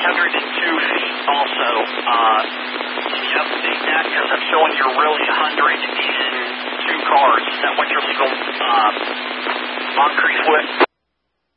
feet also. Can you update that? Because I'm showing you're really 102 cars. Is that what your legal on-crease with?